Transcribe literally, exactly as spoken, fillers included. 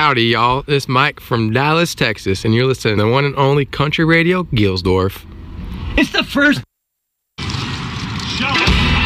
Howdy, y'all. This is Mike from Dallas, Texas, and you're listening to the one and only Country Radio Gilsdorf. It's the first... Shut up.